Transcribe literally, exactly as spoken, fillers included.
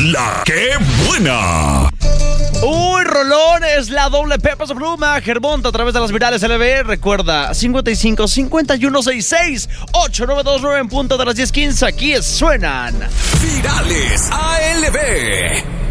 La que buena. Uy, rolón, es la doble P Peso Pluma, Germonta a través de las virales L B. Recuerda, cincuenta y cinco, cincuenta y uno, sesenta y seis, ocho nueve dos nueve en punto de las diez quince. Aquí suenan Virales A L B.